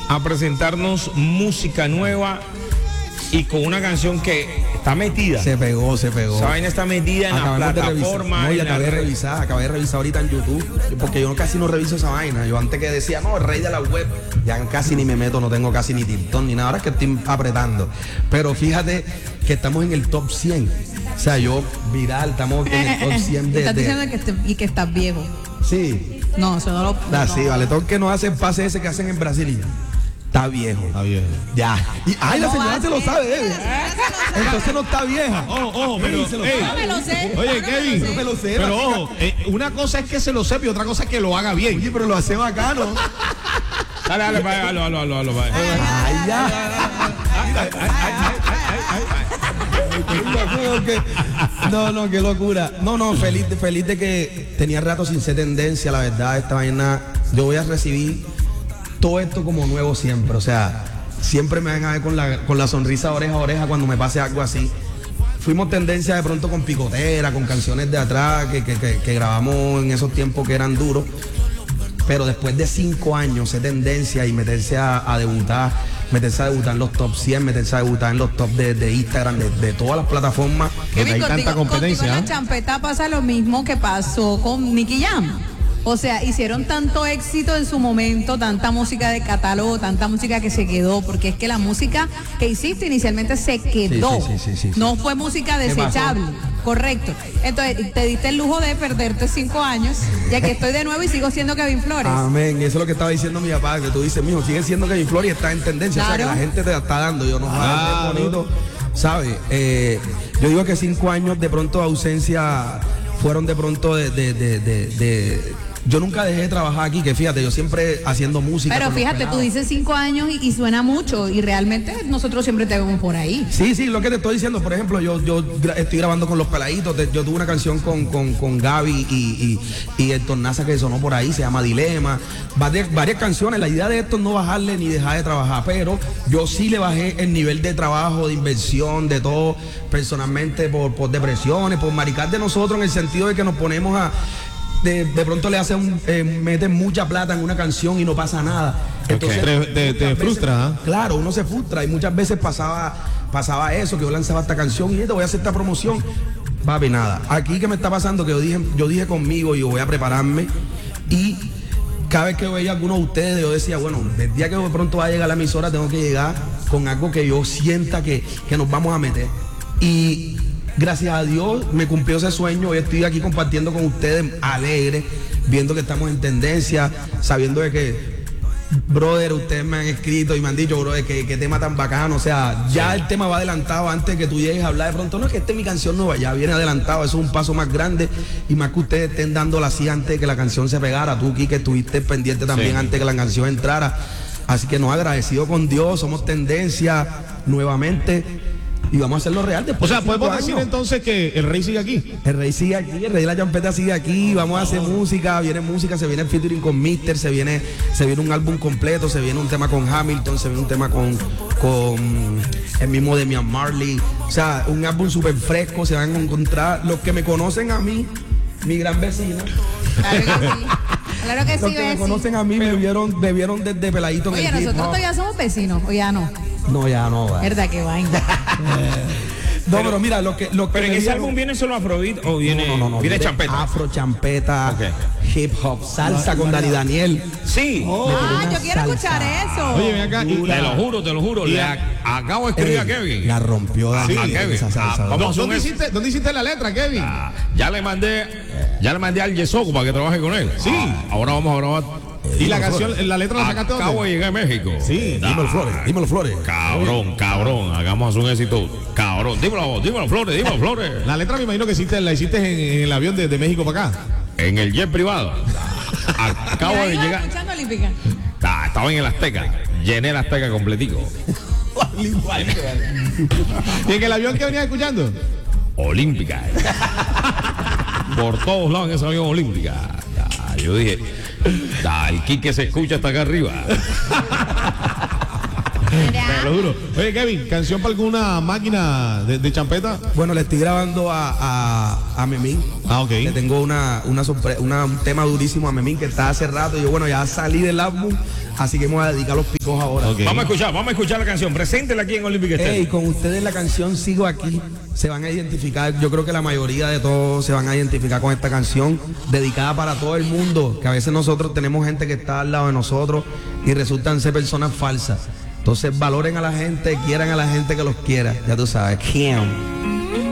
a presentarnos música nueva y con una canción que está metida. Se pegó. Esa vaina está metida en la plataforma. No, y acabé de revisar ahorita en YouTube, porque yo casi no reviso esa vaina. Yo antes que decía, no, el rey de la web, ya casi ni me meto, no tengo casi ni TikTok ni nada, ahora es que estoy apretando. Pero fíjate que estamos en el top 100. O sea, yo viral, estamos en el top 100 de... Estás diciendo que estás viejo. Sí. No, eso no lo... Sí, vale, todo que no hace el pase ese que hacen en Brasil. Está viejo. Ya. Y la señora se lo sabe, entonces no está vieja. Pero no me lo sé. Oye, Kevin, no me lo sé. Pero ojo, una cosa es que se lo sepa y otra cosa es que lo haga bien. Oye, pero lo hace bacano. Dale, Ay, ya. No, qué locura. No, feliz de que tenía rato sin ser tendencia, la verdad, esta vaina. Yo voy a recibir todo esto como nuevo siempre, o sea, siempre me van a ver con la sonrisa oreja a oreja cuando me pase algo así. Fuimos tendencia de pronto con picotera, con canciones de atrás que grabamos en esos tiempos que eran duros, pero después de 5 años ser tendencia y meterse a debutar en los top 100, meterse a debutar en los top de Instagram, de todas las plataformas, Kevin, hay tanta competencia. Contigo en la champeta pasa lo mismo que pasó con Nicky Jam. O sea, hicieron tanto éxito en su momento, tanta música de catálogo, tanta música que se quedó, porque es que la música que hiciste inicialmente se quedó. Sí. No fue música desechable. Correcto. Entonces, te diste el lujo de perderte 5 años, ya que estoy de nuevo y sigo siendo Kevin Flores. Amén. Eso es lo que estaba diciendo mi papá, que tú dices, mijo, sigue siendo Kevin Flores y está en tendencia. Claro. O sea, que la gente te la está dando. Yo no es bonito, ¿sabes? Yo digo que 5 años de pronto de ausencia fueron de pronto yo nunca dejé de trabajar aquí, que fíjate, yo siempre haciendo música. Pero fíjate, tú dices 5 años y suena mucho, y realmente nosotros siempre te vemos por ahí. Sí, lo que te estoy diciendo, por ejemplo, yo estoy grabando con Los Peladitos, yo tuve una canción con Gaby y el Tornaza que sonó por ahí, se llama Dilema, varias canciones. La idea de esto es no bajarle ni dejar de trabajar, pero yo sí le bajé el nivel de trabajo, de inversión, de todo, personalmente, por depresiones, por maricar de nosotros, en el sentido de que nos ponemos a... De pronto le hacen meten mucha plata en una canción y no pasa nada. Entonces, te frustra, ¿eh? Claro, uno se frustra y muchas veces pasaba eso, que yo lanzaba esta canción y te voy a hacer esta promoción. Papi, nada. Aquí que me está pasando que yo dije conmigo y yo voy a prepararme, y cada vez que veía a alguno de ustedes yo decía, bueno, el día que de pronto va a llegar la emisora tengo que llegar con algo que yo sienta que nos vamos a meter. Y gracias a Dios me cumplió ese sueño. Hoy estoy aquí compartiendo con ustedes, alegre, viendo que estamos en tendencia, sabiendo de que, brother, ustedes me han escrito y me han dicho, brother, que tema tan bacano. O sea, ya el tema va adelantado antes que tú llegues a hablar. De pronto, no es que esté mi canción nueva, ya viene adelantado. Eso es un paso más grande, y más que ustedes estén dándola así antes de que la canción se pegara. Tú, Kike, estuviste pendiente también antes que la canción entrara. Así que agradecido con Dios, somos tendencia nuevamente. Y vamos a hacerlo real después. O sea, podemos decir entonces que el rey sigue aquí. El rey sigue aquí, el rey de la champeta sigue aquí. Vamos a hacer música, se viene el featuring con Mister, se viene un álbum completo, se viene un tema con Hamilton, se viene un tema con el mismo Damian Marley. O sea, un álbum súper fresco. Se van a encontrar los que me conocen a mí, mi gran vecina. Claro que sí. Claro que sí, los que me conocen a mí me vieron desde peladito. Oye, en el nosotros todavía somos vecinos, o ya no. No, ya no, va. ¿Verdad que vaina? Pero mira, lo que pero en ese álbum viene solo Afrobeat o viene viene champeta. Afro, champeta, hip hop, salsa con Dani Daniel. Sí. Yo quiero escuchar eso. Oye, ven acá. Te lo juro. Le acabo de escribir a Kevin. La rompió a Dani. Kevin. Esa salsa. ¿Dónde hiciste la letra, Kevin? Ya le mandé al Yesoco para que trabaje con él. Sí. Ahora vamos a grabar. Y la canción, la letra la sacaste ¿dónde? Acabo de llegar a México. Sí. Dímelo, Flores. Cabrón, hagamos un éxito. Cabrón, dímelo, Flores. La letra me imagino que la hiciste en el avión de México para acá. En el jet privado. Acabo de llegar. Escuchando Olímpica. Estaba en el Azteca. Llené el Azteca completico. ¿Y en el avión que venías escuchando? Olímpica. Por todos lados en ese avión Olímpica. Yo dije, el Quique se escucha hasta acá arriba. Te lo juro. Oye, Kevin, ¿canción para alguna máquina de champeta? Bueno, le estoy grabando a Memín. Ah, ok. Le tengo un tema durísimo a Memín que está hace rato. Y yo, bueno, ya salí del álbum, así que me voy a dedicar a los picos ahora. Ok. Vamos a escuchar la canción. Preséntela aquí en Olympic Estéreo. Ey, con ustedes la canción Sigo Aquí, se van a identificar, yo creo que la mayoría de todos se van a identificar con esta canción, dedicada para todo el mundo, que a veces nosotros tenemos gente que está al lado de nosotros y resultan ser personas falsas. Entonces valoren a la gente, quieran a la gente que los quiera, ya tú sabes.